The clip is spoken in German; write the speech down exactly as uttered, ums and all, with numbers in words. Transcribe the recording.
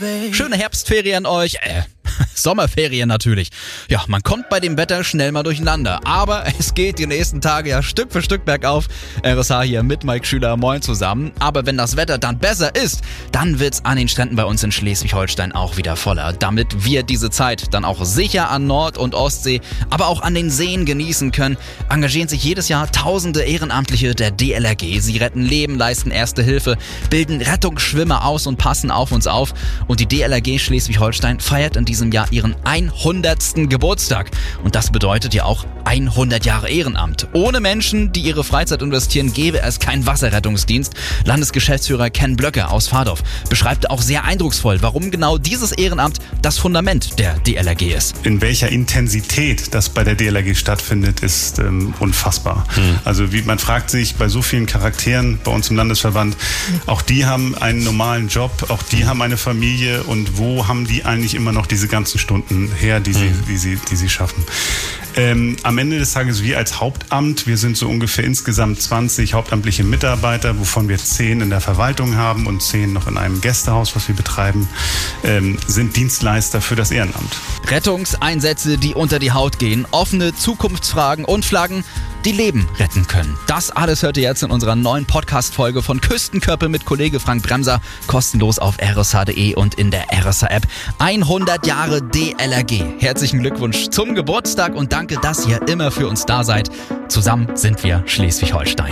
Schöne Herbstferien euch, äh, Sommerferien natürlich. Ja, man kommt bei dem Wetter schnell mal durcheinander, aber es geht die nächsten Tage ja Stück für Stück bergauf. R S H hier mit Mike Schüler, moin zusammen. Aber wenn das Wetter dann besser ist, dann wird's an den Stränden bei uns in Schleswig-Holstein auch wieder voller. Damit wir diese Zeit dann auch sicher an Nord- und Ostsee, aber auch an den Seen genießen können, engagieren sich jedes Jahr tausende Ehrenamtliche der D L R G. Sie retten Leben, leisten Erste Hilfe, bilden Rettungsschwimmer aus und passen auf uns auf. Und die D L R G Schleswig-Holstein feiert in diesem Jahr ihren hundertsten Geburtstag. Und das bedeutet ja auch hundert Jahre Ehrenamt. Ohne Menschen, die ihre Freizeit investieren, gäbe es keinen Wasserrettungsdienst. Landesgeschäftsführer Ken Blöcker aus Vardorf beschreibt auch sehr eindrucksvoll, warum genau dieses Ehrenamt das Fundament der D L R G ist. In welcher Intensität das bei der D L R G stattfindet, ist ähm, unfassbar. Hm. Also wie man fragt sich bei so vielen Charakteren bei uns im Landesverband, auch die haben einen normalen Job, auch die haben eine Familie, und wo haben die eigentlich immer noch diese ganzen Stunden her, die sie, die sie, die sie schaffen. Ähm, am Ende des Tages, wir als Hauptamt, wir sind so ungefähr insgesamt zwanzig hauptamtliche Mitarbeiter, wovon wir zehn in der Verwaltung haben und zehn noch in einem Gästehaus, was wir betreiben, ähm, sind Dienstleister für das Ehrenamt. Rettungseinsätze, die unter die Haut gehen, offene Zukunftsfragen und Flaggen, die Leben retten können. Das alles hört ihr jetzt in unserer neuen Podcast-Folge von Küstenkörper mit Kollege Frank Bremser, kostenlos auf r s h punkt d e und in der R S H-App. hundert Jahre D L R G. Herzlichen Glückwunsch zum Geburtstag und danke, dass ihr immer für uns da seid. Zusammen sind wir Schleswig-Holstein.